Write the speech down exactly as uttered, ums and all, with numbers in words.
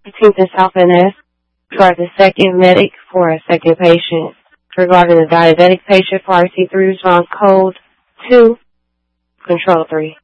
fifteenth and South N S. Try the second medic for a second patient. Regarding the diabetic patient for R C three response code two, control three.